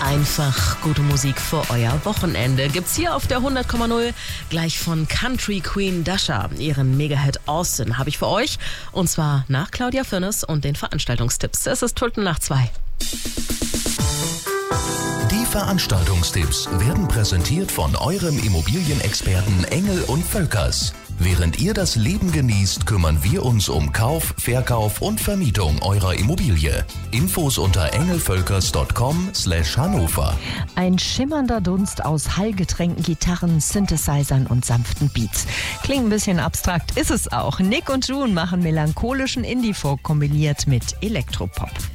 Einfach gute Musik für euer Wochenende gibt's hier auf der 100,0 gleich von Country Queen Dasha. Ihren Mega-Hit Austin habe ich für euch und zwar nach Claudia Fürnes und den Veranstaltungstipps. Es ist Tulpen nach 2. Die Veranstaltungstipps werden präsentiert von eurem Immobilienexperten Engel und Völkers. Während ihr das Leben genießt, kümmern wir uns um Kauf, Verkauf und Vermietung eurer Immobilie. Infos unter engelvölkers.com/Hannover. Ein schimmernder Dunst aus hallgetränkten Gitarren, Synthesizern und sanften Beats. Klingt ein bisschen abstrakt, ist es auch. Nick und June machen melancholischen Indie-Folk kombiniert mit Elektropop.